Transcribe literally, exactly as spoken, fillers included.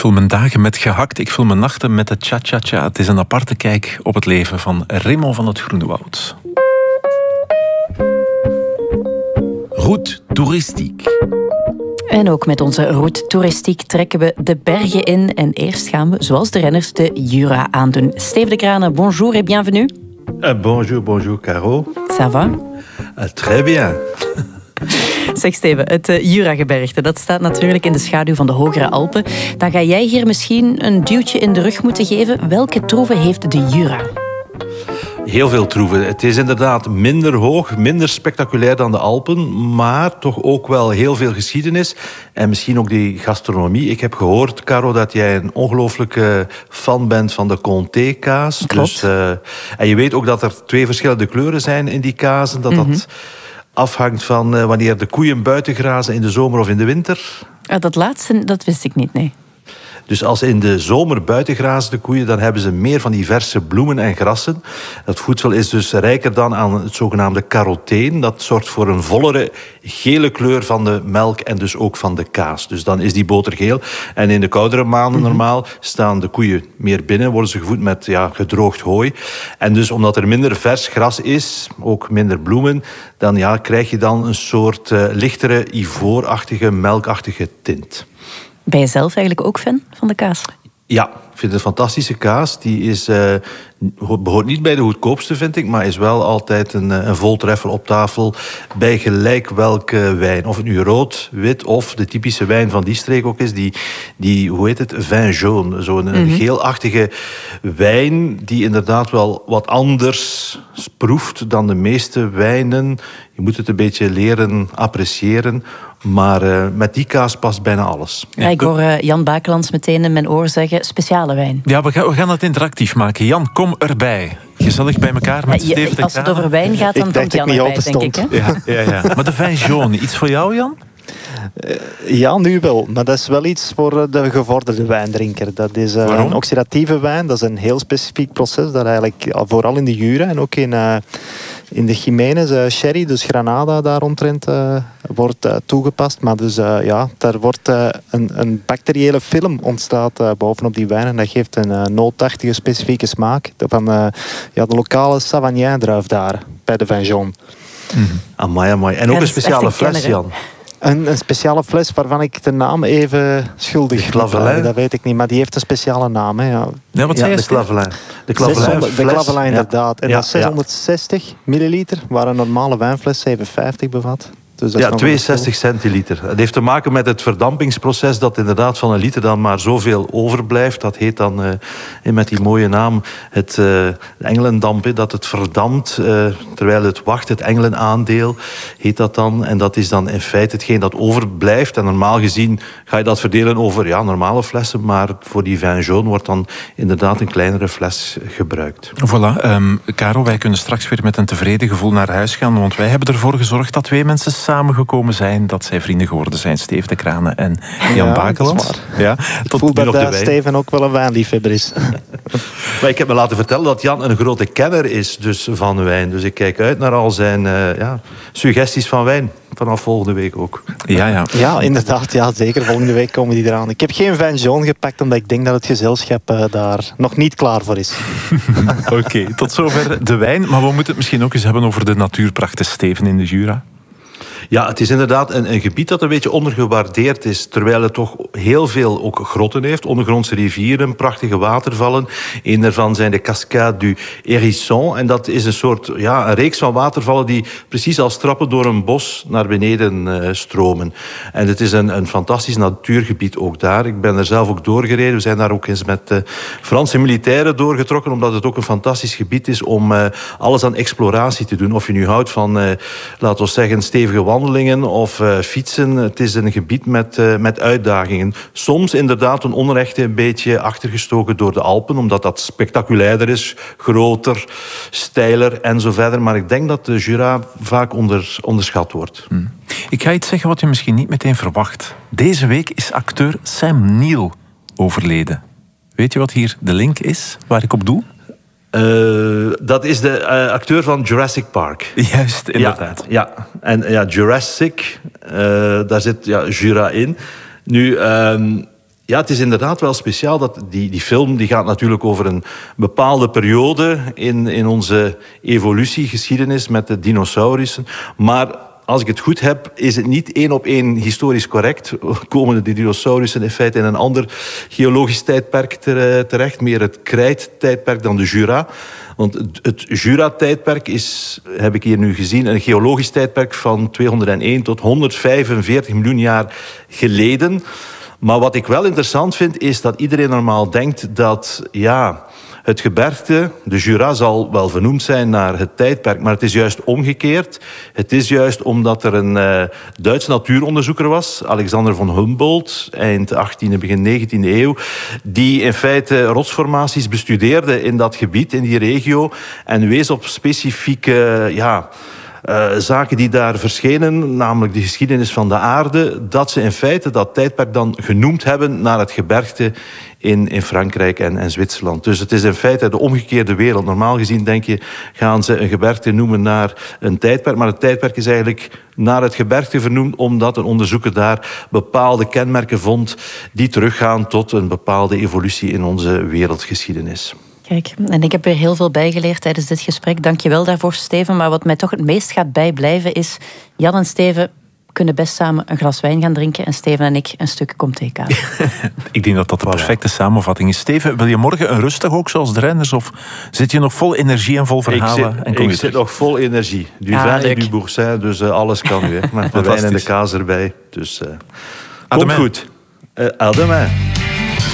vul mijn dagen met gehakt, ik vul mijn nachten met de cha-cha-cha. Het is een aparte kijk op het leven van Raymond van het Groenewoud. Route toeristiek. En ook met onze route toeristiek trekken we de bergen in. En eerst gaan we, zoals de renners, de Jura aandoen. Steve de Kranen, bonjour et bienvenue. Uh, bonjour, bonjour, Caro. Ça va? Uh, très bien. Zeg Steven, het uh, Jura-gebergte, dat staat natuurlijk in de schaduw van de Hogere Alpen. Dan ga jij hier misschien een duwtje in de rug moeten geven. Welke troeven heeft de Jura? Heel veel troeven. Het is inderdaad minder hoog, minder spectaculair dan de Alpen, maar toch ook wel heel veel geschiedenis en misschien ook die gastronomie. Ik heb gehoord, Caro, dat jij een ongelooflijke fan bent van de Comté-kaas. Klopt. Dus, uh, en je weet ook dat er twee verschillende kleuren zijn in die kazen, dat dat... Mm-hmm. afhangt van uh, wanneer de koeien buiten grazen in de zomer of in de winter. Uh, dat laatste, dat wist ik niet, nee. Dus als in de zomer buiten grazen de koeien, dan hebben ze meer van die verse bloemen en grassen. Dat voedsel is dus rijker dan aan het zogenaamde caroteen. Dat zorgt voor een vollere gele kleur van de melk en dus ook van de kaas. Dus dan is die boter geel. En in de koudere maanden mm-hmm. normaal staan de koeien meer binnen, worden ze gevoed met ja, gedroogd hooi. En dus omdat er minder vers gras is, ook minder bloemen, dan ja, krijg je dan een soort uh, lichtere, ivoorachtige, melkachtige tint. Ben je zelf eigenlijk ook fan van de kaas? Ja, ik vind het een fantastische kaas. Die is, uh, behoort niet bij de goedkoopste, vind ik, maar is wel altijd een, een voltreffer op tafel bij gelijk welke wijn. Of het nu rood, wit of de typische wijn van die streek ook is, die, die hoe heet het, vin jaune. Zo'n mm-hmm. geelachtige wijn die inderdaad wel wat anders proeft dan de meeste wijnen. Je moet het een beetje leren appreciëren. Maar uh, met die kaas past bijna alles. Ja, ik hoor uh, Jan Bakelands meteen in mijn oor zeggen, speciale wijn. Ja, we gaan, we gaan het interactief maken. Jan, kom erbij. Gezellig bij elkaar met ja, Steve de Als het over wijn gaat, dan komt Jan erbij, denk ik. Hè? Ja, ja, ja. Maar de vin jaune, iets voor jou, Jan? Uh, ja, nu wel. Maar dat is wel iets voor de gevorderde wijndrinker. Dat is uh, een oxidatieve wijn. Dat is een heel specifiek proces. Dat eigenlijk ja, vooral in de Jura en ook in, uh, in de Jiménez, uh, sherry, dus Granada daar omtrent, uh, wordt uh, toegepast. Maar dus uh, ja, daar wordt uh, een, een bacteriële film ontstaat uh, bovenop die wijn. En dat geeft een uh, nootachtige specifieke smaak van uh, ja, de lokale Savagnin-druif daar bij de vin jaune. Mm-hmm. Amai, amai. En ook ja, een speciale fles, Jan. Een, een speciale fles waarvan ik de naam even schuldig ben. Dat weet ik niet, maar die heeft een speciale naam. Hè, ja. Ja, wat ja, zei je? De Clavelin. De Clavelin, de Clavelin inderdaad. En ja, dat is zeshonderdzestig ja. milliliter, waar een normale wijnfles zevenhonderdvijftig bevat. Dus dat ja, tweeënzestig centiliter. Het heeft te maken met het verdampingsproces dat inderdaad van een liter dan maar zoveel overblijft. Dat heet dan uh, met die mooie naam het uh, engelendamp, dat het verdampt uh, terwijl het wacht. Het engelenaandeel heet dat dan. En dat is dan in feite hetgeen dat overblijft. En normaal gezien ga je dat verdelen over ja, normale flessen, maar voor die vin jaune wordt dan inderdaad een kleinere fles gebruikt. Voilà. Um, Caro, wij kunnen straks weer met een tevreden gevoel naar huis gaan, want wij hebben ervoor gezorgd dat twee mensen samengekomen zijn, dat zij vrienden geworden zijn. Steve de Kranen en Jan ja, Bakelands. Ja, ik voel dat uh, Steven ook wel een wijnliefhebber is. Maar ik heb me laten vertellen dat Jan een grote kenner is dus van wijn. Dus ik kijk uit naar al zijn uh, ja, suggesties van wijn. Vanaf volgende week ook. Ja, ja. ja, inderdaad. Ja, zeker. Volgende week komen die eraan. Ik heb geen vin jaune gepakt, omdat ik denk dat het gezelschap uh, daar nog niet klaar voor is. Oké, okay, tot zover de wijn. Maar we moeten het misschien ook eens hebben over de natuurprachten, Steven, in de Jura. Ja, het is inderdaad een, een gebied dat een beetje ondergewaardeerd is, terwijl het toch heel veel ook grotten heeft. Ondergrondse rivieren, prachtige watervallen. Een daarvan zijn de Cascades du Hérisson. En dat is een soort, ja, een reeks van watervallen die precies als trappen door een bos naar beneden uh, stromen. En het is een, een fantastisch natuurgebied ook daar. Ik ben er zelf ook doorgereden. We zijn daar ook eens met uh, Franse militairen doorgetrokken, omdat het ook een fantastisch gebied is om uh, alles aan exploratie te doen. Of je nu houdt van, uh, laten we zeggen, stevige wandelingen of uh, fietsen. Het is een gebied met, uh, met uitdagingen. Soms inderdaad een onrechte een beetje achtergestoken door de Alpen, omdat dat spectaculairder is, groter, steiler en zo verder. Maar ik denk dat de Jura vaak onder, onderschat wordt. Hmm. Ik ga iets zeggen wat je misschien niet meteen verwacht. Deze week is acteur Sam Neill overleden. Weet je wat hier de link is, waar ik op doe? Uh, dat is de uh, acteur van Jurassic Park. Juist, inderdaad. Ja, ja. En ja, Jurassic, uh, daar zit ja, Jura in. Nu, uh, Ja, het is inderdaad wel speciaal. Dat die, die film die gaat natuurlijk over een bepaalde periode in, in onze evolutiegeschiedenis met de dinosaurussen. Maar als ik het goed heb, is het niet één op één historisch correct. Komen de dinosaurussen in feite in een ander geologisch tijdperk terecht. Meer het krijttijdperk dan de Jura. Want het Jura-tijdperk is, heb ik hier nu gezien, een geologisch tijdperk van tweehonderdéén tot honderdvijfenveertig miljoen jaar geleden. Maar wat ik wel interessant vind, is dat iedereen normaal denkt dat ja, het gebergte, de Jura, zal wel vernoemd zijn naar het tijdperk. Maar het is juist omgekeerd. Het is juist omdat er een uh, Duitse natuuronderzoeker was, Alexander von Humboldt, eind achttiende, begin negentiende eeuw, die in feite rotsformaties bestudeerde in dat gebied, in die regio, en wees op specifieke ja, Uh, zaken die daar verschenen, namelijk de geschiedenis van de aarde, dat ze in feite dat tijdperk dan genoemd hebben naar het gebergte in, in Frankrijk en, en Zwitserland. Dus het is in feite de omgekeerde wereld. Normaal gezien denk je, gaan ze een gebergte noemen naar een tijdperk, maar het tijdperk is eigenlijk naar het gebergte vernoemd, omdat een onderzoeker daar bepaalde kenmerken vond die teruggaan tot een bepaalde evolutie in onze wereldgeschiedenis. Kijk, en ik heb weer heel veel bijgeleerd tijdens dit gesprek. Dank je wel daarvoor, Steven. Maar wat mij toch het meest gaat bijblijven is, Jan en Steven kunnen best samen een glas wijn gaan drinken en Steven en ik een stuk comté-kaas. Ik denk dat dat de perfecte samenvatting is. Steven, wil je morgen een rustig ook zoals de renners? Of zit je nog vol energie en vol verhalen? Ik zit, en kom je ik zit nog vol energie. Du ja, vin et du boursin, dus uh, alles kan nu. Hè. Met de wijn en de kaas erbij. Dus uh, komt goed. Uh, à demain.